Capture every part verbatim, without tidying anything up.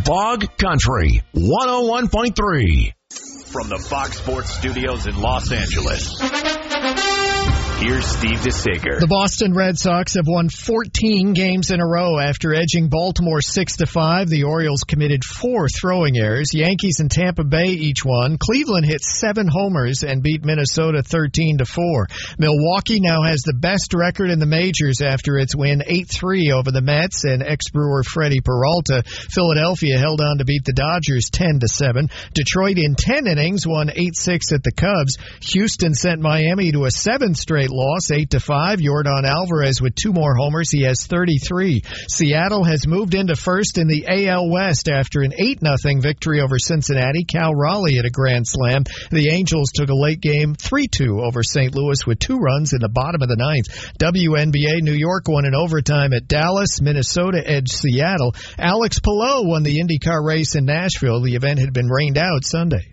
Fog Country one oh one point three. From the Fox Sports Studios in Los Angeles, here's Steve DeSager. The Boston Red Sox have won fourteen games in a row after edging Baltimore six to five. The Orioles committed four throwing errors. Yankees and Tampa Bay each won. Cleveland hit seven homers and beat Minnesota thirteen to four. Milwaukee now has the best record in the majors after its win eight three over the Mets and ex-Brewer Freddie Peralta. Philadelphia held on to beat the Dodgers ten to seven. Detroit in ten innings won eight six at the Cubs. Houston sent Miami to a seventh straight loss, eight to five. Yordan Alvarez with two more homers. He has thirty-three. Seattle has moved into first in the A L West after an eight nothing victory over Cincinnati. Cal Raleigh at a grand slam. The Angels took a late game three two over Saint Louis with two runs in the bottom of the ninth. W N B A New York won in overtime at Dallas. Minnesota edged Seattle. Alex Palou won the IndyCar race in Nashville. The event had been rained out Sunday.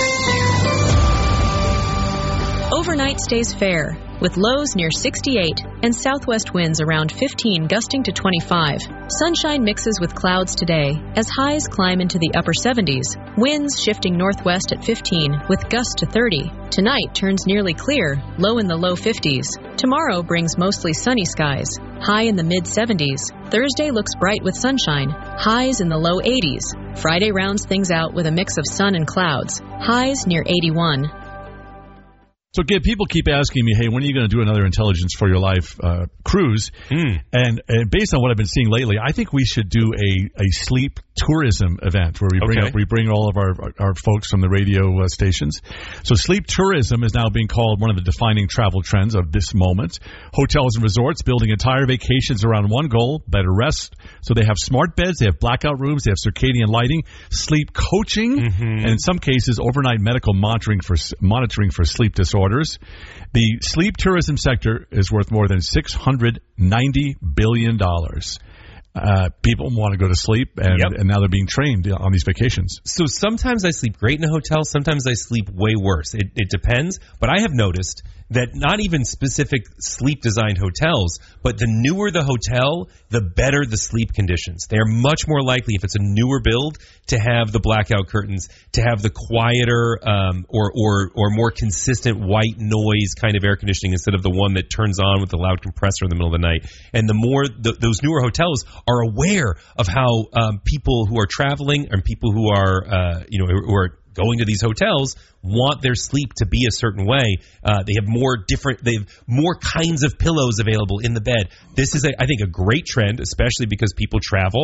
Overnight stays fair, with lows near sixty-eight and southwest winds around fifteen gusting to twenty-five. Sunshine mixes with clouds today as highs climb into the upper seventies. Winds shifting northwest at fifteen with gusts to thirty. Tonight turns nearly clear, low in the low fifties. Tomorrow brings mostly sunny skies, high in the mid-seventies. Thursday looks bright with sunshine, highs in the low eighties. Friday rounds things out with a mix of sun and clouds, highs near eighty-one. So, Gib, people keep asking me, hey, when are you going to do another Intelligence for Your Life uh, cruise? Mm. And, and based on what I've been seeing lately, I think we should do a, a sleep tourism event where we bring okay. up, we bring all of our our folks from the radio uh, stations. So sleep tourism is now being called one of the defining travel trends of this moment. Hotels and resorts building entire vacations around one goal, better rest. So they have smart beds, they have blackout rooms, they have circadian lighting, sleep coaching, mm-hmm. and in some cases overnight medical monitoring for monitoring for sleep disorders. Orders. The sleep tourism sector is worth more than six hundred ninety billion dollars. Uh, people want to go to sleep, and, yep. and now they're being trained on these vacations. So sometimes I sleep great in a hotel, sometimes I sleep way worse. It, it depends, but I have noticed that not even specific sleep-designed hotels, but the newer the hotel, the better the sleep conditions. They are much more likely, if it's a newer build, to have the blackout curtains, to have the quieter um, or, or or more consistent white noise kind of air conditioning instead of the one that turns on with the loud compressor in the middle of the night. And the more the, those newer hotels are aware of how um, people who are traveling and people who are uh, you know who are going to these hotels want their sleep to be a certain way. Uh, they have more different, they have more kinds of pillows available in the bed. This is, a, I think, a great trend, especially because people travel.